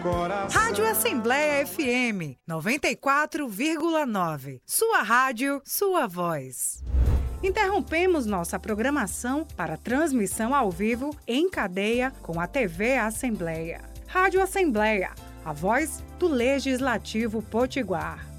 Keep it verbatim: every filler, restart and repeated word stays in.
Coração. Rádio Assembleia F M noventa e quatro vírgula nove. Sua rádio, sua voz. Interrompemos nossa programação para transmissão ao vivo em cadeia com a T V Assembleia. Rádio Assembleia, a voz do Legislativo Potiguar.